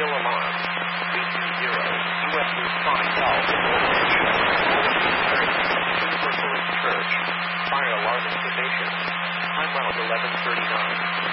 still alarmed. 320, U.S. Route 5 Golf, Location, 1430, Universal Church. Fire alarm information. Time round 11:39.